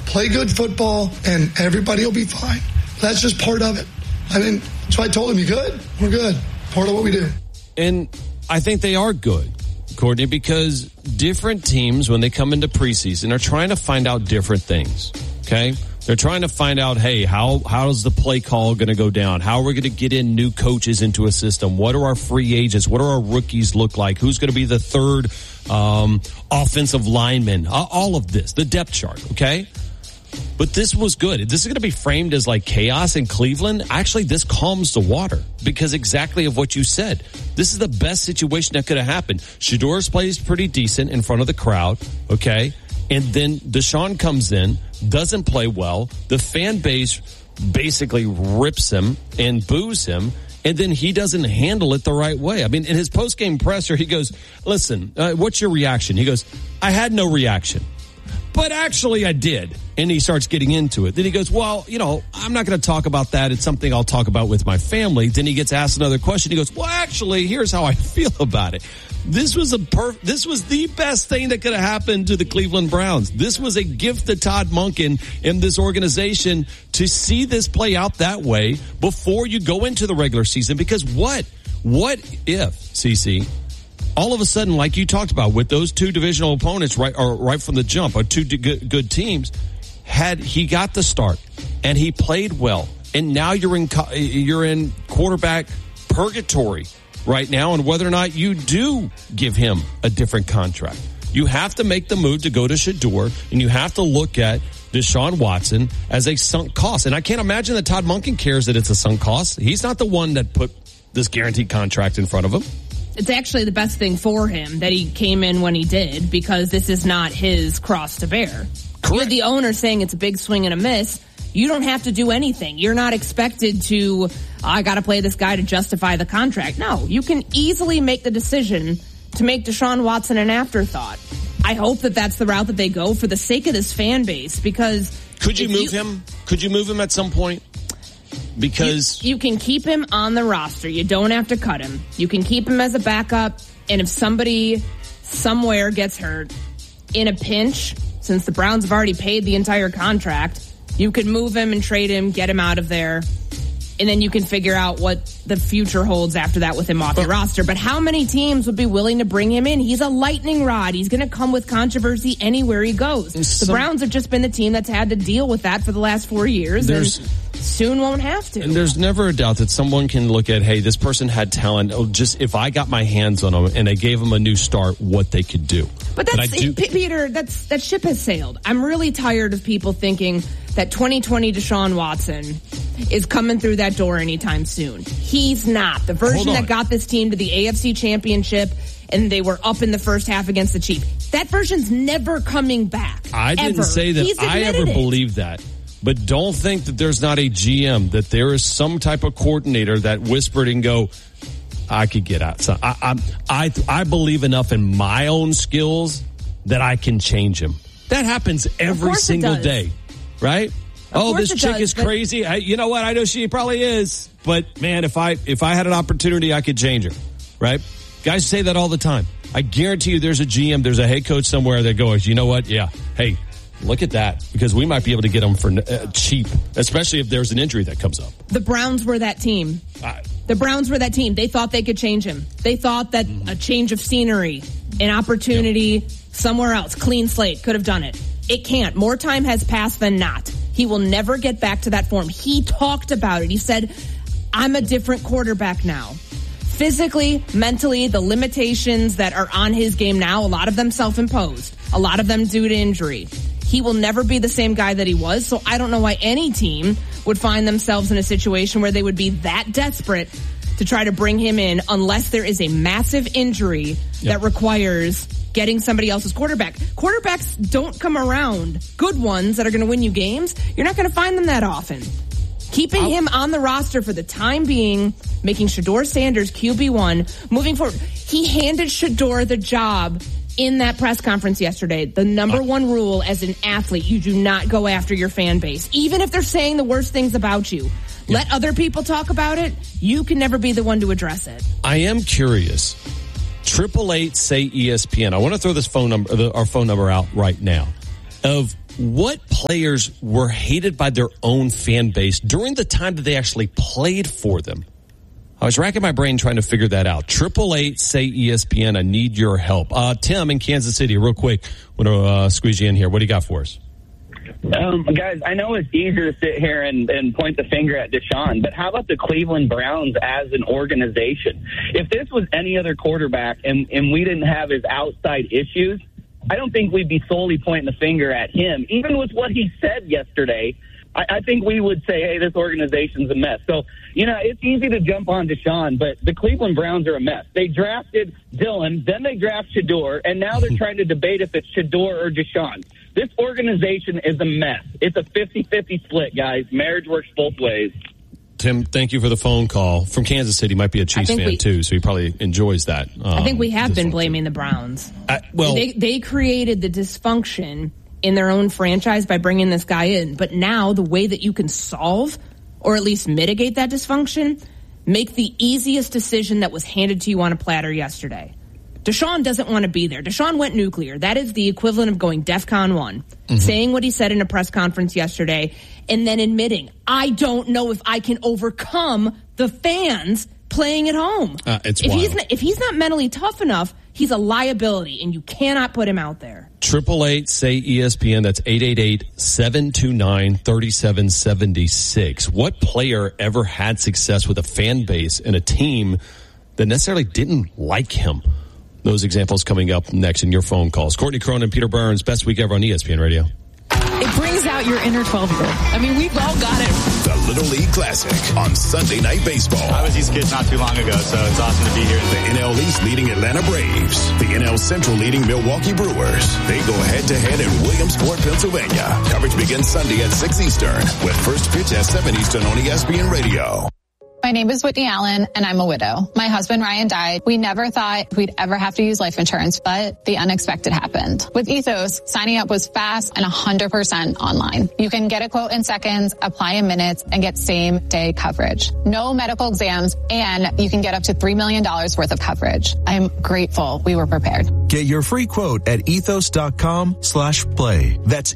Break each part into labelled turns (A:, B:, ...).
A: play good football, and everybody will be fine. That's just part of it. I mean, so I told him, you good? We're good. Part of what we do.
B: And I think they are good, Courtney, because different teams, when they come into preseason, are trying to find out different things, okay? They're trying to find out, hey, how's the play call going to go down? How are we going to get in new coaches into a system? What are our free agents? What do our rookies look like? Who's going to be the third offensive lineman? All of this, the depth chart, okay? But this was good. This is going to be framed as like chaos in Cleveland. Actually, this calms the water because exactly of what you said. This is the best situation that could have happened. Shadour's plays pretty decent in front of the crowd, okay? And then Deshaun comes in, doesn't play well. The fan base basically rips him and boos him, and then he doesn't handle it the right way. I mean, in his post-game presser, he goes, listen, what's your reaction? He goes, I had no reaction. But actually I did. And he starts getting into it. Then he goes, well, I'm not going to talk about that. It's something I'll talk about with my family. Then he gets asked another question. He goes, well, actually, here's how I feel about it. This was the best thing that could have happened to the Cleveland Browns. This was a gift to Todd Monken and this organization to see this play out that way before you go into the regular season. Because what if, CC, all of a sudden, like you talked about, with those two divisional opponents right from the jump, or two good teams, had he got the start and he played well, and now you're in quarterback purgatory right now, and whether or not you do give him a different contract, you have to make the move to go to Shador, and you have to look at Deshaun Watson as a sunk cost. And I can't imagine that Todd Monken cares that it's a sunk cost. He's not the one that put this guaranteed contract in front of him.
C: It's actually the best thing for him that he came in when he did, because this is not his cross to bear.
B: Correct.
C: You're the owner saying it's a big swing and a miss. You don't have to do anything. You're not expected to, I got to play this guy to justify the contract. No, you can easily make the decision to make Deshaun Watson an afterthought. I hope that that's the route that they go for the sake of this fan base, because...
B: Could you move him? Could you move him at some point? Because
C: you can keep him on the roster. You don't have to cut him. You can keep him as a backup, and if somebody somewhere gets hurt in a pinch, since the Browns have already paid the entire contract, you could move him and trade him, get him out of there, and then you can figure out what the future holds after that with him off your roster. But how many teams would be willing to bring him in? He's a lightning rod. He's going to come with controversy anywhere he goes. The Browns have just been the team that's had to deal with that for the last 4 years, and soon won't have to.
B: And there's never a doubt that someone can look at, hey, this person had talent. Oh, just if I got my hands on them and I gave them a new start, what they could do.
C: But Peter, that ship has sailed. I'm really tired of people thinking that 2020 Deshaun Watson is coming through that door anytime soon. He's not. The version that got this team to the AFC Championship and they were up in the first half against the Chiefs, that version's never coming back.
B: I didn't say that I ever believed that. But don't think that there's not a GM, that there is some type of coordinator that whispered and go, I could get out. So I believe enough in my own skills that I can change him. That happens every single day, right? Oh, this chick is crazy. You know what? I know she probably is. But, man, if I had an opportunity, I could change her, right? Guys say that all the time. I guarantee you there's a GM, there's a head coach somewhere that goes, you know what? Yeah, hey, look at that, because we might be able to get them for cheap, especially if there's an injury that comes up.
C: The Browns were that team. The Browns were that team. They thought they could change him. They thought that a change of scenery, an opportunity somewhere else, clean slate, could have done it. It can't. More time has passed than not. He will never get back to that form. He talked about it. He said, I'm a different quarterback now. Physically, mentally, the limitations that are on his game now, a lot of them self-imposed, a lot of them due to injury. He will never be the same guy that he was, so I don't know why any team would find themselves in a situation where they would be that desperate to try to bring him in unless there is a massive injury that requires getting somebody else's quarterback. Quarterbacks don't come around. Good ones that are going to win you games, you're not going to find them that often. Keeping him on the roster for the time being, making Shador Sanders QB1, moving forward. He handed Shador the job in that press conference yesterday. The number one rule as an athlete, you do not go after your fan base. Even if they're saying the worst things about you. Let other people talk about it. You can never be the one to address it.
B: I am curious. 888 say ESPN. I want to throw this phone number, our phone number out right now. Of what players were hated by their own fan base during the time that they actually played for them? I was racking my brain trying to figure that out. 888-SAY-ESPN. I need your help. Tim in Kansas City, real quick. I'm going to squeeze you in here. What do you got for us?
D: Guys, I know it's easier to sit here and point the finger at Deshaun, but how about the Cleveland Browns as an organization? If this was any other quarterback and we didn't have his outside issues, I don't think we'd be solely pointing the finger at him. Even with what he said yesterday, I think we would say, hey, this organization's a mess. So, it's easy to jump on Deshaun, but the Cleveland Browns are a mess. They drafted Dylan, then they draft Shador, and now they're trying to debate if it's Shador or Deshaun. This organization is a mess. It's a 50-50 split, guys. Marriage works both ways.
B: Tim, thank you for the phone call. From Kansas City, might be a Chiefs fan too, so he probably enjoys that.
C: I think we have been blaming the Browns. They created the dysfunction in their own franchise by bringing this guy in. But now the way that you can solve or at least mitigate that dysfunction, make the easiest decision that was handed to you on a platter yesterday. Deshaun doesn't want to be there. Deshaun went nuclear. That is the equivalent of going DEFCON 1, saying what he said in a press conference yesterday, and then admitting, I don't know if I can overcome the fans playing at home. If he's not mentally tough enough, he's a liability, and you cannot put him out there.
B: 888-SAY-ESPN. That's 888-729-3776. What player ever had success with a fan base and a team that necessarily didn't like him? Those examples coming up next in your phone calls. Courtney Cronin, Peter Burns, best week ever on ESPN Radio.
E: It brings out your inner 12-year-old. I mean, we've all got it.
F: The Little League Classic on Sunday Night Baseball.
G: I was these kids not too long ago, so it's awesome to be here.
F: The NL East leading Atlanta Braves. The NL Central leading Milwaukee Brewers. They go head-to-head in Williamsport, Pennsylvania. Coverage begins Sunday at 6 Eastern with first pitch at 7 Eastern on ESPN Radio.
H: My name is Whitney Allen, and I'm a widow. My husband, Ryan, died. We never thought we'd ever have to use life insurance, but the unexpected happened. With Ethos, signing up was fast and 100% online. You can get a quote in seconds, apply in minutes, and get same-day coverage. No medical exams, and you can get up to $3 million worth of coverage. I am grateful we were prepared.
I: Get your free quote at ethos.com/play. That's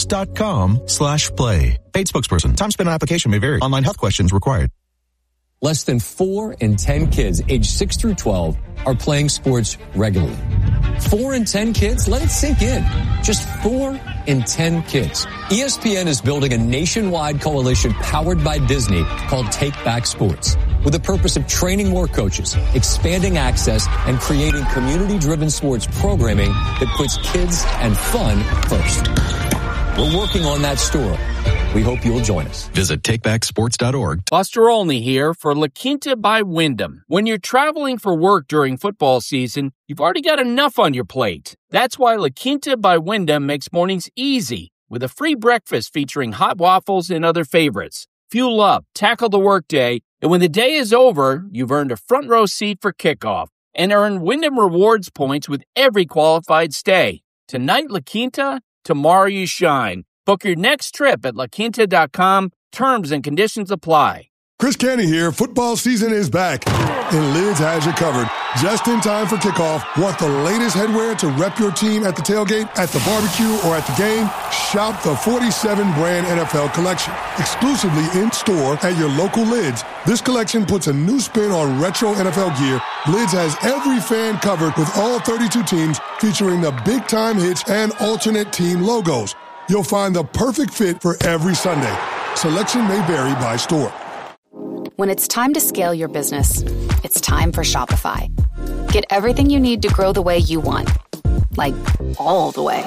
I: ethos.com/play. Paid spokesperson. Time spent on application may vary. Online health questions required.
J: Less than 4 in 10 kids aged 6 through 12 are playing sports regularly. 4 in 10 kids? Let it sink in. Just 4 in 10 kids. ESPN is building a nationwide coalition powered by Disney called Take Back Sports, with the purpose of training more coaches, expanding access, and creating community-driven sports programming that puts kids and fun first. We're working on that story. We hope you'll join us.
F: Visit takebacksports.org.
K: Buster Olney here for La Quinta by Wyndham. When you're traveling for work during football season, you've already got enough on your plate. That's why La Quinta by Wyndham makes mornings easy with a free breakfast featuring hot waffles and other favorites. Fuel up, tackle the workday, and when the day is over, you've earned a front row seat for kickoff and earn Wyndham Rewards points with every qualified stay. Tonight, La Quinta, tomorrow you shine. Book your next trip at laquinta.com. Terms and conditions apply.
L: Chris Canty here. Football season is back, and Lids has you covered. Just in time for kickoff. Want the latest headwear to rep your team at the tailgate, at the barbecue, or at the game? Shop the 47 brand NFL collection. Exclusively in store at your local Lids. This collection puts a new spin on retro NFL gear. Lids has every fan covered with all 32 teams, featuring the big time hits and alternate team logos. You'll find the perfect fit for every Sunday. Selection may vary by store.
M: When it's time to scale your business, it's time for Shopify. Get everything you need to grow the way you want. Like, all the way.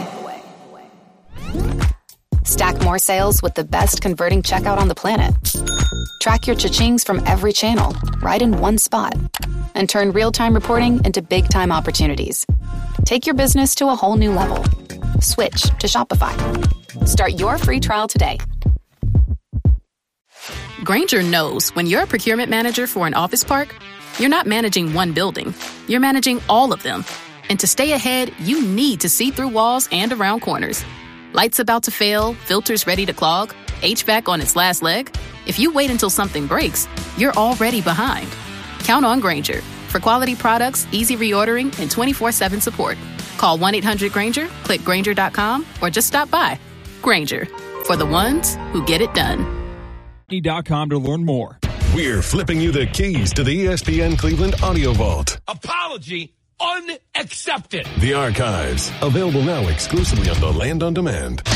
M: Stack more sales with the best converting checkout on the planet. Track your cha-chings from every channel, right in one spot. And turn real-time reporting into big-time opportunities. Take your business to a whole new level. Switch to Shopify. Start your free trial today.
N: Grainger knows when you're a procurement manager for an office park, you're not managing one building. You're managing all of them. And to stay ahead, you need to see through walls and around corners. Lights about to fail, filters ready to clog, HVAC on its last leg. If you wait until something breaks, you're already behind. Count on Grainger for quality products, easy reordering, and 24/7 support. Call 1-800-GRAINGER, click Grainger.com, or just stop by. Grainger, for the ones who get it done.
O: .com to learn more.
P: We're flipping you the keys to the ESPN Cleveland Audio Vault.
Q: Apology unaccepted.
P: The archives, available now exclusively on the Land on Demand.